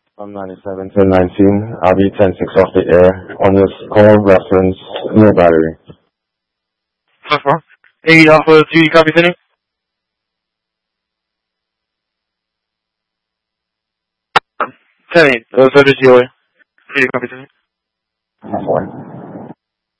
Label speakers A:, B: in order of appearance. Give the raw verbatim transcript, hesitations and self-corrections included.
A: I'm ninety-seven ten nineteen. I'll be ten six off the air. On this call, reference, no battery.
B: five four. eight Alpha two, you copy Penny? ten eight. Uh, so did you, uh, you copy Penny?
A: Four.